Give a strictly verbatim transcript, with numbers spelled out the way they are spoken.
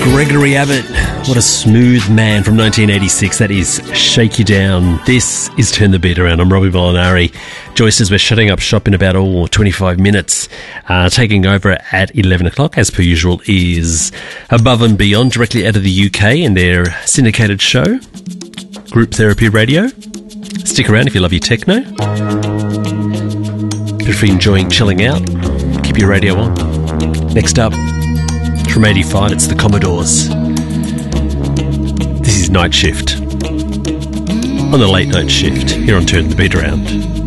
Gregory Abbott, what a smooth man from nineteen eighty-six. That is Shake You Down. This is Turn the Beat Around. I'm Robbie Molinari. Joyce says we're shutting up shop in about all twenty-five minutes. Uh, taking over at eleven o'clock, as per usual, is Above and Beyond, directly out of the U K, and their syndicated show, Group Therapy Radio. Stick around if you love your techno. If you're enjoying chilling out, keep your radio on. Next up, from eighty-five, it's the Commodores. This is Night Shift. On the late night shift, here on Turn the Beat Around.